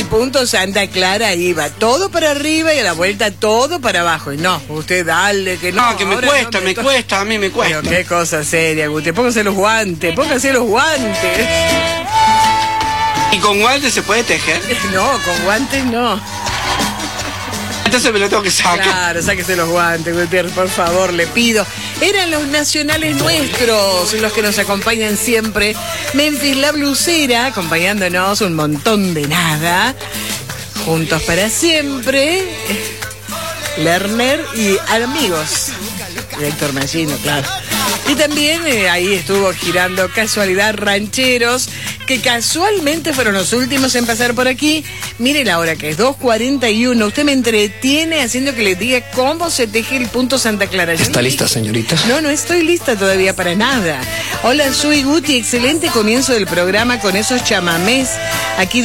punto Santa Clara iba todo para arriba y a la vuelta todo para abajo. Y no, usted dale, que no. No, que me cuesta, a mí me cuesta. Pero qué cosa seria, usted, póngase los guantes. ¿Y con guantes se puede tejer? No, con guantes no. Entonces me lo tengo que sacar. Claro, sáquese los guantes, Gutiérrez, por favor, le pido. Eran los nacionales nuestros, los que nos acompañan siempre. Memphis La Blusera, acompañándonos un montón de nada. Juntos para siempre. Lerner y amigos. Héctor Machino, claro. Y también ahí estuvo girando Casualidad Rancheros, que casualmente fueron los últimos en pasar por aquí. Mire la hora que es 2:41. Usted me entretiene haciendo que le diga cómo se teje el punto Santa Clara. ¿Está lista, señorita? No estoy lista todavía para nada. Hola, soy Guti. Excelente comienzo del programa con esos chamamés. Aquí